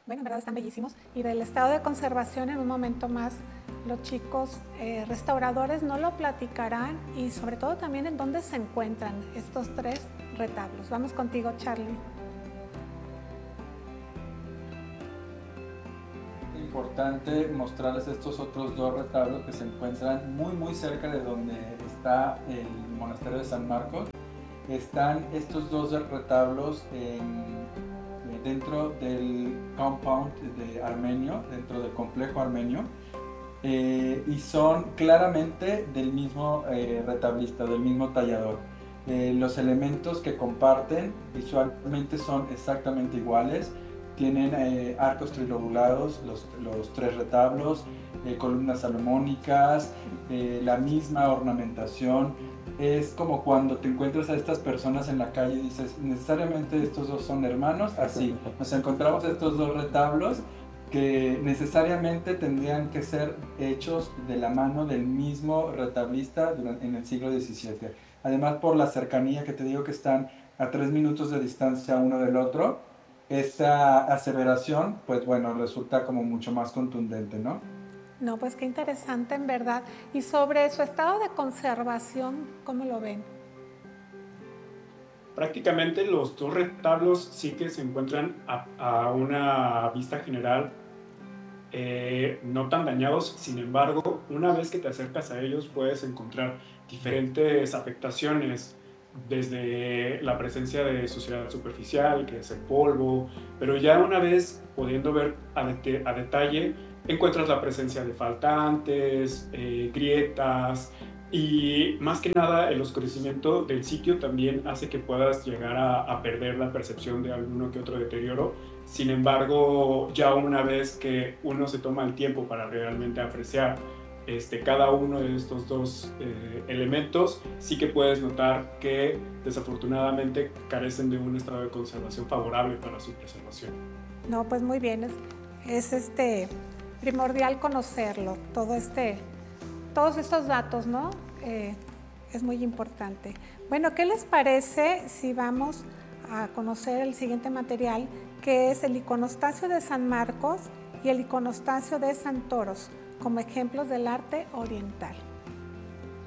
Bueno, en verdad están bellísimos. Y del estado de conservación, en un momento más, los chicos restauradores no lo platicarán y sobre todo también en dónde se encuentran estos 3 retablos. Vamos contigo, Charlie. Importante mostrarles estos otros 2 retablos que se encuentran muy cerca de donde está el monasterio de San Marcos. Están estos 2 retablos dentro del compound de Armenio, dentro del complejo armenio, y son claramente del mismo retablista, del mismo tallador. Los elementos que comparten visualmente son exactamente iguales. Tienen arcos trilobulados, los 3 retablos, columnas salomónicas, la misma ornamentación. Es como cuando te encuentras a estas personas en la calle y dices, necesariamente estos 2 son hermanos. Así, nos encontramos estos 2 retablos que necesariamente tendrían que ser hechos de la mano del mismo retablista en el siglo XVII. Además, por la cercanía que te digo que están a 3 minutos de distancia uno del otro, esta aseveración, pues bueno, resulta como mucho más contundente, ¿no? No, pues qué interesante en verdad. Y sobre su estado de conservación, ¿cómo lo ven? Prácticamente los 2 retablos sí que se encuentran a una vista general no tan dañados. Sin embargo, una vez que te acercas a ellos puedes encontrar diferentes afectaciones, desde la presencia de suciedad superficial, que es el polvo, pero ya una vez pudiendo ver a detalle, encuentras la presencia de faltantes, grietas, y más que nada el oscurecimiento del sitio también hace que puedas llegar a perder la percepción de alguno que otro deterioro. Sin embargo, ya una vez que uno se toma el tiempo para realmente apreciar cada uno de estos 2 elementos, sí que puedes notar que desafortunadamente carecen de un estado de conservación favorable para su preservación. No, pues muy bien, es primordial conocerlo, todos estos datos, ¿no? Es muy importante. Bueno, ¿qué les parece si vamos a conocer el siguiente material, que es el iconostasio de San Marcos y el iconostasio de San Toros, como ejemplos del arte oriental?